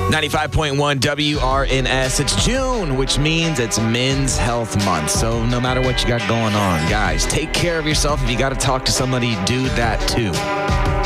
95.1 WRNS. It's June, which means it's Men's Health Month. So no matter what you got going on, guys, take care of yourself. If you got to talk to somebody, do that too.